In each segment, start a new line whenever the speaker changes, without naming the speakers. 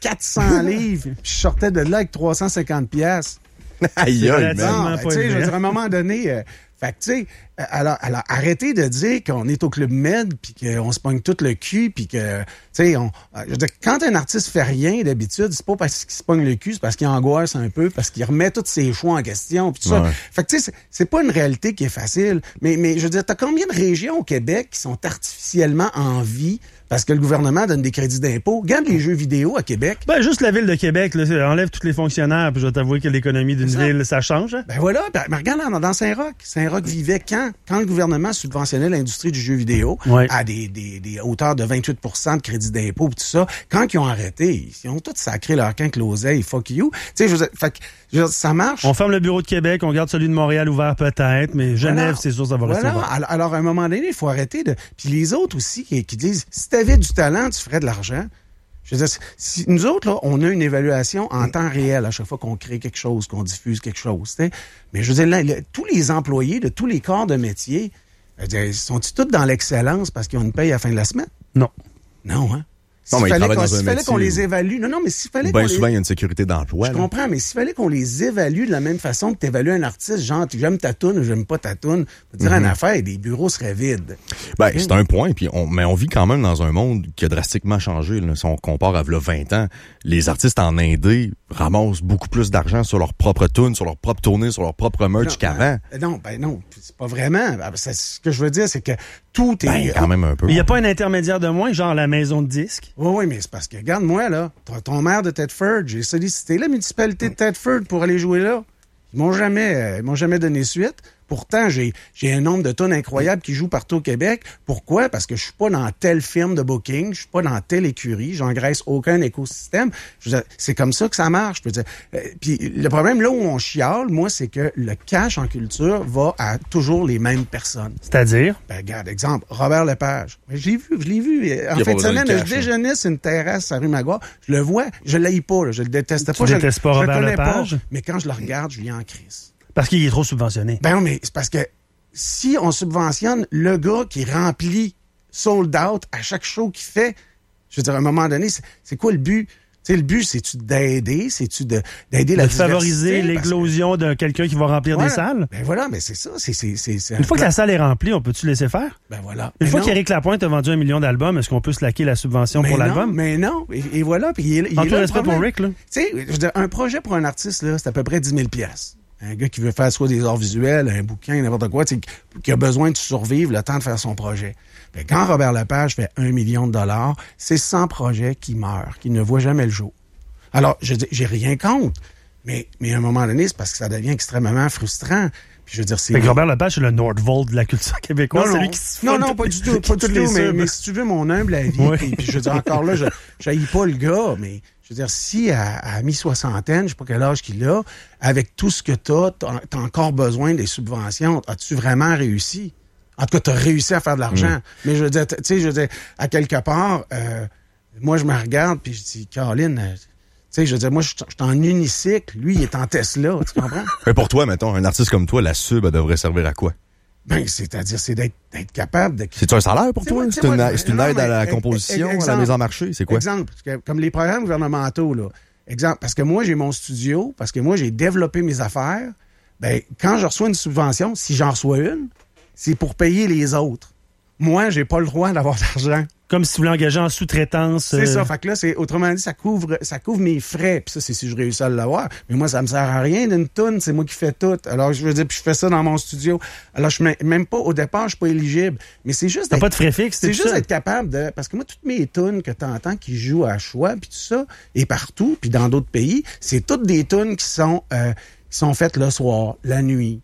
400 livres, puis je sortais de là avec 350 piastres.
Aïe, aïe,
Non, tu sais, je veux dire, à un moment donné, fait que, tu sais, alors, arrêtez de dire qu'on est au Club Med, puis qu'on se pogne tout le cul, puis que, tu sais, je veux dire, quand un artiste fait rien, d'habitude, c'est pas parce qu'il se pogne le cul, c'est parce qu'il angoisse un peu, parce qu'il remet tous ses choix en question, puis tout ça. Fait que, tu sais, c'est pas une réalité qui est facile. Mais je veux dire, t'as combien de régions au Québec qui sont artificiellement en vie parce que le gouvernement donne des crédits d'impôt? Regarde les jeux vidéo à Québec.
Ben, juste la ville de Québec, là, enlève tous les fonctionnaires, puis je vais t'avouer que l'économie d'une ville, ça change. Hein?
Ben voilà. Ben, regarde dans Saint-Roch. Saint-Roch vivait quand le gouvernement subventionnait l'industrie du jeu vidéo à des hauteurs de 28 de crédit d'impôt et tout ça. Quand ils ont arrêté, ils ont tous sacré leur camp avec l'oseille, fuck you. Tu sais, je veux dire, ça marche.
On ferme le bureau de Québec, on garde celui de Montréal ouvert peut-être, mais Genève, c'est sûr, ça va rester ouvert.
Alors, à un moment donné, il faut arrêter de... Puis les autres aussi qui disent, si t'avais du talent, tu ferais de l'argent. Je veux dire, si nous autres, là, on a une évaluation en temps réel à chaque fois qu'on crée quelque chose, qu'on diffuse quelque chose. T'sais. Mais je veux dire, là, tous les employés de tous les corps de métier, sont-ils tous dans l'excellence parce qu'ils ont une paye à la fin de la semaine?
Non.
Non, hein?
Non, mais
s'il fallait qu'on les évalue... Non, mais s'il fallait
bien souvent, il y a une sécurité d'emploi.
Je comprends, mais s'il fallait qu'on les évalue de la même façon que tu évalues un artiste, genre, j'aime ta toune ou j'aime pas ta toune, je veux dire, une affaire, des bureaux seraient vides.
Ben, c'est un point, mais on vit quand même dans un monde qui a drastiquement changé. Là. Si on compare à 20 ans, les artistes en indé ramassent beaucoup plus d'argent sur leur propre tune, sur leur propre tournée, sur leur propre merch qu'avant.
Non, c'est pas vraiment. Ce que je veux dire, c'est que tout est...
quand même un peu.
Il n'y a pas un intermédiaire de moins, genre la maison de disques?
Oui, mais c'est parce que, regarde-moi, là, ton maire de Thetford, j'ai sollicité la municipalité de Thetford pour aller jouer là. Ils m'ont jamais donné suite. Pourtant, j'ai un nombre de tonnes incroyables qui jouent partout au Québec. Pourquoi? Parce que je suis pas dans telle firme de booking, je suis pas dans telle écurie, j'engraisse aucun écosystème. Je veux dire, c'est comme ça que ça marche. Je veux dire. Puis le problème, là où on chiale, moi, c'est que le cash en culture va à toujours les mêmes personnes.
C'est-à-dire?
Ben, regarde, exemple, Robert Lepage. Je l'ai vu. En fin de semaine, je déjeunais sur une terrasse à rue Magua. Je le vois, je l'haïs pas, là, je le déteste pas.
Tu détestes pas Robert Lepage?
Mais quand je le regarde, je viens en crise.
Parce qu'il est trop subventionné.
Ben non, mais c'est parce que si on subventionne le gars qui remplit sold out à chaque show qu'il fait, je veux dire, à un moment donné, c'est quoi le but? Tu sais, le but, c'est-tu d'aider? C'est-tu d'aider la diversité? De
favoriser l'éclosion de quelqu'un qui va remplir des salles?
Ben voilà, mais c'est ça.
Une fois que la salle est remplie, on peut-tu laisser faire?
Ben voilà.
Une fois qu'Éric Lapointe a vendu 1 million d'albums, est-ce qu'on peut slacker la subvention pour l'album?
Mais non, et voilà. Puis il
en tout respect pour Rick, là.
Tu sais, je veux dire, un projet pour un artiste, là, c'est à peu près 10 000 $. Un gars qui veut faire soit des arts visuels, un bouquin, n'importe quoi, qui a besoin de survivre le temps de faire son projet. Mais quand Robert Lepage fait 1 million $, c'est 100 projets qui meurent, qui ne voient jamais le jour. Alors, j'ai rien contre, mais à un moment donné, c'est parce que ça devient extrêmement frustrant. Puis je veux dire, c'est...
Robert Lepage, c'est le Nordvolt de la culture québécoise.
Non,
c'est lui qui se
non, pas du tout. Pas du tout, mais si tu veux mon humble avis, puis je veux dire, encore là, j'haïs pas le gars, mais... Je veux dire, si à mi-soixantaine, je sais pas quel âge qu'il a, avec tout ce que t'as encore besoin des subventions, as-tu vraiment réussi? En tout cas, t'as réussi à faire de l'argent. Mais je veux dire, tu sais, à quelque part, moi, je me regarde, puis je dis, Caroline, tu sais, je veux dire, moi, je suis en unicycle, lui, il est en Tesla, tu comprends?
Mais pour toi, mettons, un artiste comme toi, la sub, elle devrait servir à quoi?
Ben, c'est-à-dire, c'est d'être capable de...
C'est-tu un salaire pour toi? C'est une aide à la composition, à la mise en marché? C'est quoi?
Exemple, comme les programmes gouvernementaux, là. Exemple, parce que moi, j'ai mon studio, parce que moi, j'ai développé mes affaires. Ben, quand je reçois une subvention, si j'en reçois une, c'est pour payer les autres. Moi, j'ai pas le droit d'avoir d'argent.
Comme si tu voulais engager en sous-traitance.
C'est ça. Fait que là, autrement dit, ça couvre mes frais. Puis ça, c'est si je réussis à l'avoir. Mais moi, ça me sert à rien d'une toune. C'est moi qui fais tout. Alors, je veux dire, puis je fais ça dans mon studio. Alors, je suis même pas, au départ, je suis pas éligible. Mais c'est juste...
T'as pas de frais fixes,
c'est juste être capable de... Parce que moi, toutes mes tunes que t'entends qui jouent à choix, puis tout ça, et partout, puis dans d'autres pays, c'est toutes des tunes qui sont faites le soir, la nuit,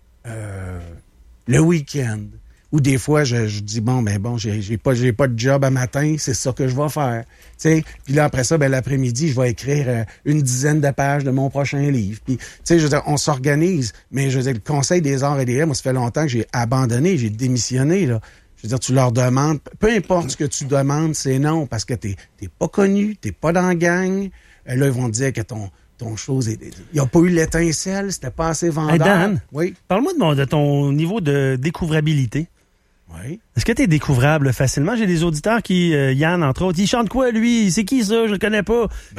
le week-end. Ou des fois, je dis, j'ai pas de job à matin, c'est ça que je vais faire. Tu sais, puis là, après ça, l'après-midi, je vais écrire une dizaine de pages de mon prochain livre. Puis, tu sais, je veux dire, on s'organise. Mais je veux dire, le Conseil des arts et des lettres, moi, ça fait longtemps que j'ai abandonné, j'ai démissionné, là. Je veux dire, tu leur demandes, peu importe ce que tu demandes, c'est non, parce que t'es pas connu, t'es pas dans la gang. Là, ils vont te dire que ton chose, il n'y a pas eu l'étincelle, c'était pas assez vendeur.
Hey Dan,
oui.
Parle-moi de ton niveau de découvrabilité.
Oui.
Est-ce que tu es découvrable facilement? J'ai des auditeurs qui, Yann, entre autres, il chante quoi, lui? C'est qui ça? Je le connais pas.